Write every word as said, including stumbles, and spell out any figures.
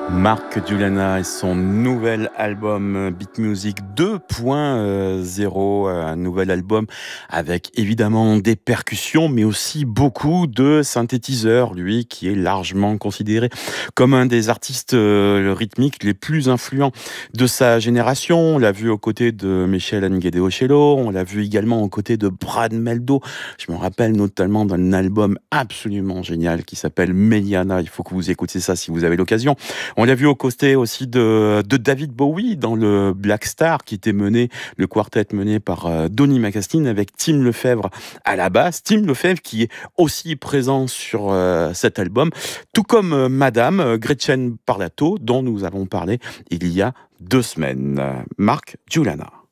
Mark Giuliana et son nouvel album Beat Music deux point zéro, un nouvel album avec évidemment des percussions mais aussi beaucoup de synthétiseurs, lui qui est largement considéré comme un des artistes euh, rythmiques les plus influents de sa génération. On l'a vu aux côtés de Michel Ngedeocello, on l'a vu également aux côtés de Brad Meldo. Je me rappelle notamment d'un album absolument génial qui s'appelle Meliana. Il faut que vous écoutiez ça si vous avez l'occasion. On l'a vu au côté aussi de, de David Bowie dans le Black Star qui était mené, le quartet mené par euh, Donny McAstin avec Tim Lefebvre à la basse. Tim Lefebvre qui est aussi présent sur euh, cet album, tout comme euh, Madame euh, Gretchen Parlato dont nous avons parlé il y a deux semaines. Mark Giuliana.